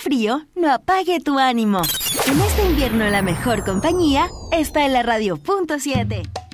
frío no apague tu ánimo. En este invierno la mejor compañía está en la Radio .7.